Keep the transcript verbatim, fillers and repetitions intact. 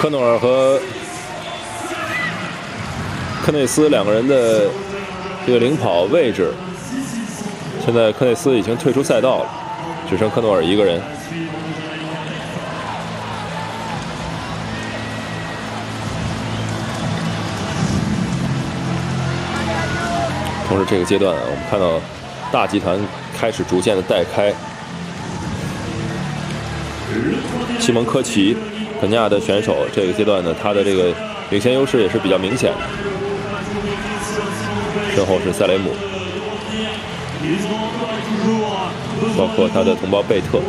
科诺尔和科内斯两个人的这个领跑位置，现在科内斯已经退出赛道了，只剩科诺尔一个人。同时，这个阶段我们看到大集团开始逐渐的带开。西蒙科奇，肯尼亚的选手，这个阶段呢，他的这个领先优势也是比较明显的。身后是塞雷姆，包括他的同胞贝特。